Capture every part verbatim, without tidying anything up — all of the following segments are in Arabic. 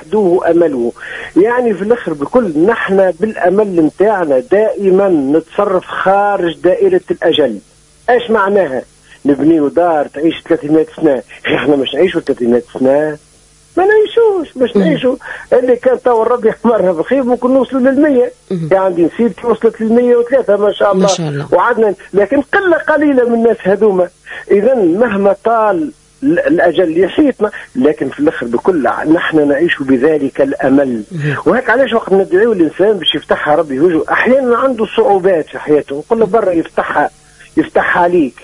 وحده أمله. يعني في الآخر بكل نحن بالأمل متاعنا دائما نتصرف خارج دائرة الأجل. ايش معناها؟ نبنيو دار تعيش ثلاثمائة سنة، احنا مش نعيشوا ثلاثمائة سنة، ما نعيشوش باش نعيشوا. اللي كان تو ربي يحمرها بخير ممكن نوصلوا للمية. يعني عندي نسيت وصلت للمية وثلاثة ما شاء الله, ما شاء الله. وعدنا لكن قلة قليلة من الناس هذوما. إذا مهما طال الأجل يحيطنا لكن في الآخر بكل نحن نعيش بذلك الأمل. وهيك علاش وقت ندعيو الإنسان باش يفتحها ربي وجهه، أحيانا عنده صعوبات في حياته نقول له برا يفتحها يفتحها عليك،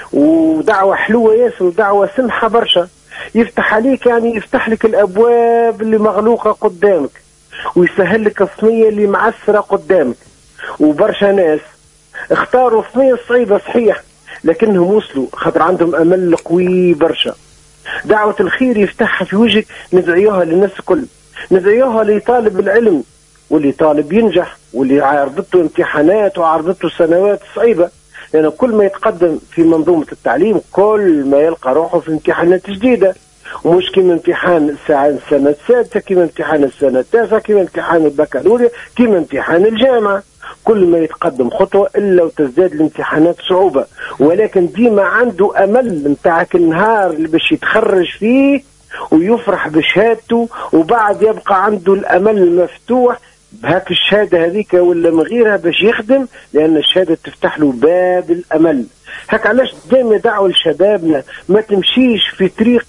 ودعوة حلوة ياسر ودعوة سمحة برشا. يفتح عليك يعني يفتح لك الأبواب اللي مغلوقة قدامك ويسهل لك الصينية اللي معسرة قدامك. وبرشا ناس اختاروا صينية صعيبة صحيح لكنهم وصلوا خاطر عندهم أمل قوي برشا. دعوة الخير يفتحها في وجهك، ندعيوها للناس الكل، ندعيوها لطالب العلم واللي طالب ينجح واللي عرضته امتحانات وعرضته سنوات صعيبة، لأن يعني كل ما يتقدم في منظومة التعليم كل ما يلقى روحه في امتحانات جديدة، ومش كيما امتحان السنة السادسة كيما امتحان السنة التاسعة كيما امتحان البكالوريا كيما امتحان الجامعة. كل ما يتقدم خطوة إلا وتزداد الامتحانات صعوبة، ولكن ديما عنده أمل متاعك النهار اللي باش يتخرج فيه ويفرح بشهادته، وبعد يبقى عنده الأمل المفتوح بهاك الشهادة هذيك ولا من غيرها باش يخدم، لأن الشهادة تفتح له باب الأمل. هك علاش دائما دعوة لشبابنا ما تمشيش في طريق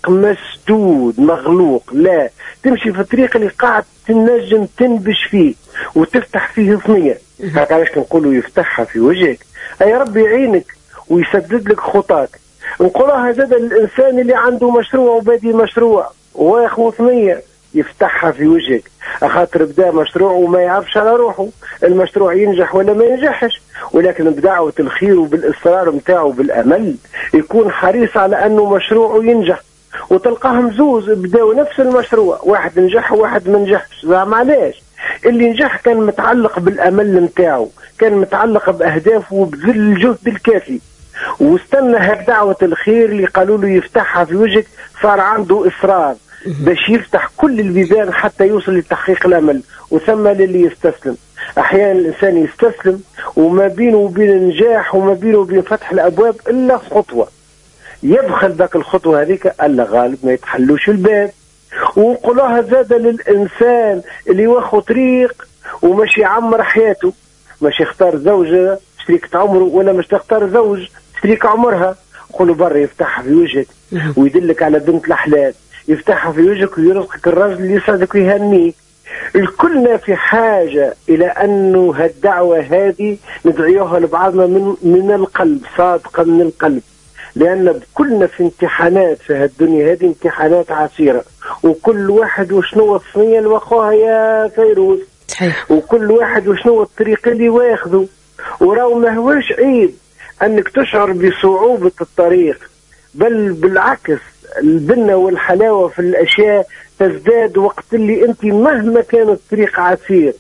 مسدود مغلوق، لا تمشي في الطريق اللي قاعد تنجم تنبش فيه وتفتح فيه صنية. هك علاش نقولوا يفتحها في وجهك، أي ربي يعينك ويسدد لك خطاك. نقولها زاد الإنسان اللي عنده مشروع وبادي مشروع واخو صنية يفتحها في وجهك، أخاطر بدا مشروع وما يعرفش على روحه المشروع ينجح ولا ما ينجحش، ولكن بدعوة الخير وبالإصرار متاعه بالأمل يكون حريص على أنه مشروعه ينجح. وتلقاهم زوز بداوا نفس المشروع، واحد نجح وواحد ما نجحش. زعما علاش؟ اللي نجح كان متعلق بالأمل متاعه، كان متعلق بأهدافه وبذل الجهد الكافي، واستنى هك دعوة الخير اللي قالوا له يفتحها في وجهك، صار عنده إصرار باش يفتح كل البيبان حتى يوصل لتحقيق الأمل. وثم للي يستسلم، أحيانا الإنسان يستسلم وما بينه وبين النجاح وما بينه وبين فتح الأبواب إلا خطوة، يبخل ذاك الخطوة هذيك ألا غالب ما يتحلوش الباب. ونقولها زاد للإنسان اللي واخو طريق ومش يعمر حياته، مش يختار زوجة شريكة عمره ولا مش تختار زوج شريك عمرها، قولوا برا يفتحها في وجهك ويدلك على بنت الأحلام، يفتحها في وجهك ويرزقك الرجل اللي يسعدك ويهنيك. الكلنا في حاجة إلى أنه هالدعوة هذه ندعيوها لبعضنا من, من القلب، صادقة من القلب، لأن كلنا في امتحانات في هالدنيا هذه، امتحانات عسيرة، وكل واحد وشنو الصينية اللي واخوها يا فيروز، وكل واحد وشنو الطريق اللي واخذه. وراو ما هوش عيب أنك تشعر بصعوبة الطريق، بل بالعكس البنة والحلاوة في الأشياء تزداد وقت اللي أنت مهما كان الطريق عسير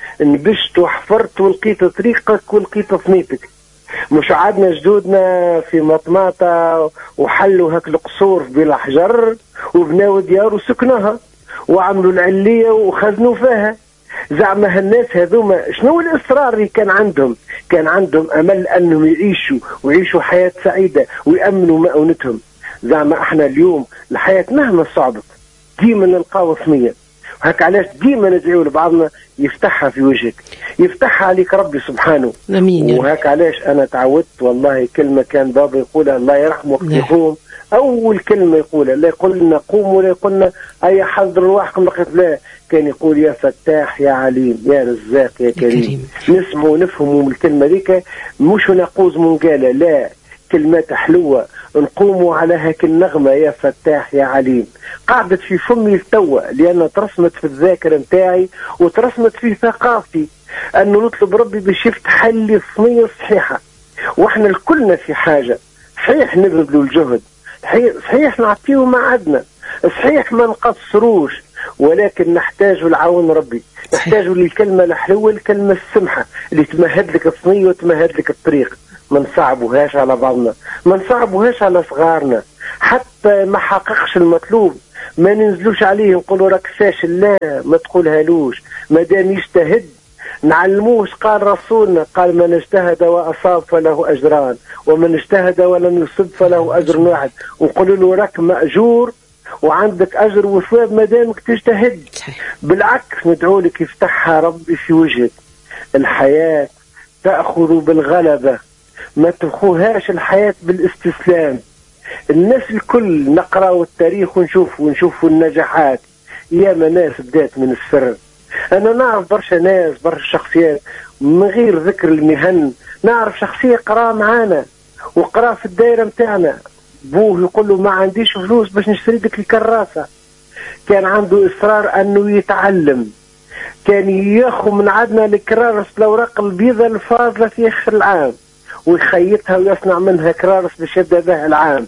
نبشت وحفرت ولقيت طريقك ولقيت صنيتك. مش عادنا جدودنا في مطماطة وحلوا هاك القصور بالأحجار وبناوا ديار وسكنوها وعملوا العلية وخزنوا فيها. زعما هالناس هذوما شنو الإصرار اللي كان عندهم؟ كان عندهم أمل أنهم يعيشوا ويعيشوا حياة سعيدة ويأمنوا مؤونتهم. زعما احنا اليوم الحياة مهما صعبت ديما نلقاو صمية، هكا علاش ديما ندعيو لبعضنا يفتحها في وجهك، يفتحها عليك ربي سبحانه. امين. وهكا علاش انا تعودت والله كلمة كان بابا يقولها الله يرحمه وقت يقوم، اول كلمة يقولها لا يقول لنا قوموا ولا يقول لنا اي حضر رواحكم لقيت، لا كان يقول يا فتاح يا عليم يا رزاق يا كريم. نسمع ونفهموا من الكلمة ذيك، مش نقوز من قالة، لا كلمات حلوة نقوموا على هاك النغمة يا فتاح يا عليم، قعدت في فمي التوى لأنها ترسمت في الذاكرة نتاعي وترسمت في ثقافتي أنه نطلب ربي باش يفتح لي الصينية الصحيحة. وإحنا الكلنا في حاجة، صحيح نبذلوا الجهد، صحيح نعطيه ما عدنا، صحيح ما نقصروش، ولكن نحتاج العون ربي، نحتاج للكلمة الحلوة الكلمة السمحة اللي تمهد لك الصينية وتمهد لك الطريق. ما نصعبوهاش على بعضنا، ما نصعبوهاش على صغارنا، حتى ما حققش المطلوب ما ننزلوش عليه نقولوا راك فاشل، لا ما تقولهالوش، ما دام يجتهد نعلموش. قال رسولنا قال من اجتهد واصاب فله اجران، ومن اجتهد ولم يصب فله اجر واحد. ونقول له راك ماجور وعندك اجر وثواب ما دامك تجتهد. بالعكس ندعو لك يفتحها ربي في وجهك. الحياه تاخذ بالغلبه، ما تاخذهاش الحياه بالاستسلام. الناس الكل نقراوا التاريخ ونشوفوا ونشوفوا النجاحات. ياما ناس بدات من السر. انا نعرف برشا ناس برشا شخصيات من غير ذكر المهن. نعرف شخصيه قرا معانا وقرا في الدائره نتاعنا، بوه يقول له ما عنديش فلوس باش نشتري لك الكراسه، كان عنده اصرار انه يتعلم، كان ياخذ من عندنا الكرارس الاوراق البيضاء الفاضله في اخر العام ويخيطها ويصنع منها كرارس باش يبدا بها العام.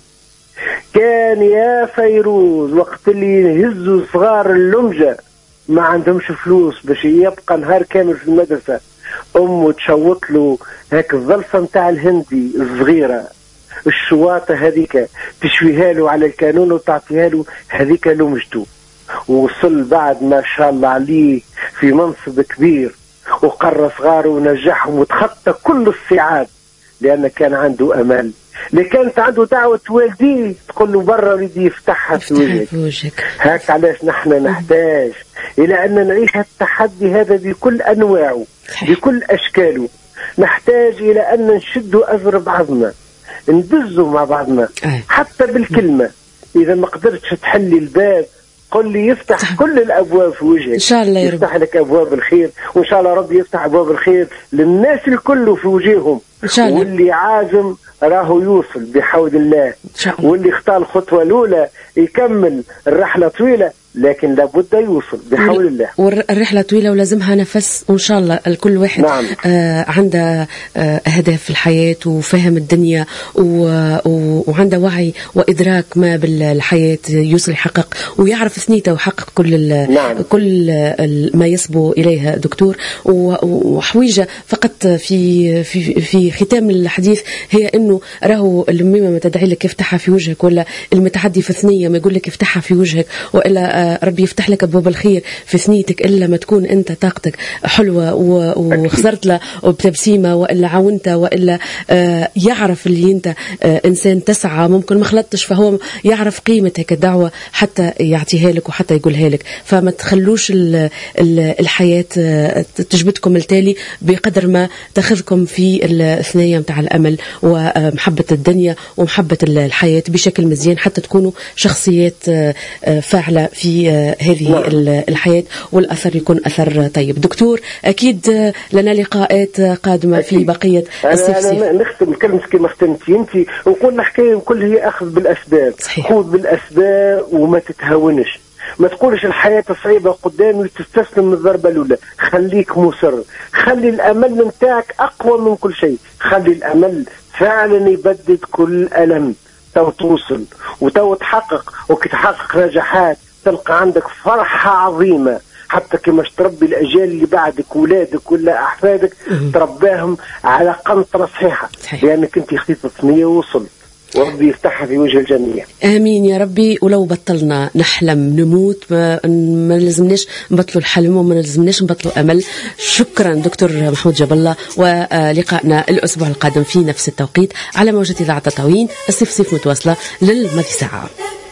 كان يا فيروز وقت اللي يهزوا صغار اللمجه ما عندهمش فلوس باش يبقى نهار كامل في المدرسه، امه تشوط له هيك الظلفه نتاع الهندي الصغيره الشواطه هذيك تشويها له على الكانون وتعطيها له هذيك لمجته. ووصل بعد ما شاء الله عليه في منصب كبير وقرر صغاره ونجحهم وتخطى كل الصعاب لأن كان عنده أمل. اللي كانت عنده دعوة والديه تقول له برا وليدي يفتحها في وجهك. وجهك هيك علاش نحن نحتاج إلى أن نعيش التحدي هذا بكل أنواعه بكل أشكاله. نحتاج إلى أن نشدوا أزر بعضنا، ندزوا مع بعضنا حتى بالكلمة. إذا ما قدرتش تحلي الباب قل لي يفتح صح. كل الأبواب في وجهك إن شاء الله يفتح لك أبواب الخير، وإن شاء الله ربي يفتح أبواب الخير للناس الكل في وجههم إن شاء الله. واللي عازم راهو يوصل بحول الله إن شاء الله. واللي اختار الخطوة الأولى يكمل. الرحلة طويلة لكن لابد يوصل بحول الله. والرحلة طويلة ولازمها نفس، وإن شاء الله الكل واحد نعم. آه عنده آه أهداف في الحياة وفهم الدنيا وعنده وعي وإدراك ما بالحياة يوصل يحقق ويعرف سنيته ويحقق كل نعم. كل ما يسبو إليها دكتور. وحويجة فقط في في في ختام الحديث هي إنه راهو الميمة ما تدعي لك يفتحها في وجهك، ولا المتحدي في ثنية ما يقول لك يفتحها في وجهك، وإلا ربي يفتح لك أبواب الخير في ثنيتك إلا ما تكون أنت طاقتك حلوة وخسرت له بتبسيمة، وإلا عاونته، وإلا يعرف اللي أنت إنسان تسعى ممكن ما خلطتش، فهو يعرف قيمة هيك الدعوة حتى يعطيها لك وحتى يقولها لك. فما تخلوش الحياة تجبدكم التالي بقدر ما تأخذكم في الثنية متاع الأمل ومحبة الدنيا ومحبة الحياة بشكل مزيان حتى تكونوا شخصيات فاعلة في هذه الحياة والأثر يكون أثر طيب. دكتور أكيد لنا لقاءات قادمة في بقية الصيف. أنا نختم كلمة كما ختمتي أنت ونقول الحكاية كل هي أخذ بالأسباب. صحيح. خذ بالأسباب وما تتهاونش، ما تقولش الحياة صعيبة قدامي وتستسلم من الضربة الأولى. خليك مصر، خلي الأمل نتاعك أقوى من كل شيء، خلي الأمل فعلا يبدد كل ألم. تو توصل وتو تحقق وكتحقق نجاحات تلقى عندك فرحة عظيمة، حتى كما تربي الأجيال اللي بعدك ولادك ولا أحفادك ترباهم على قنطرة صحيحة لأنك أنت خطيت الثنية ووصلت، وربي يفتحها في وجه الجميع. آمين يا ربي. ولو بطلنا نحلم نموت ما, ما لازمناش نبطلوا الحلم وما لازمناش نبطلوا أمل. شكرا دكتور محمود جاب الله، ولقائنا الأسبوع القادم في نفس التوقيت على موجة إذاعة تطاوين الصيف صيف متواصلة للماضي ساعة.